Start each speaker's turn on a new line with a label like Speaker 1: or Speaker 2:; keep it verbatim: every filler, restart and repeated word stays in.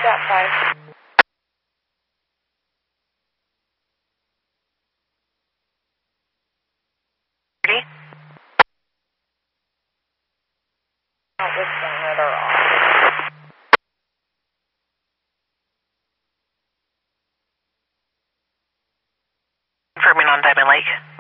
Speaker 1: dot five. Not with one or off.
Speaker 2: Confirming on Diamond Lake.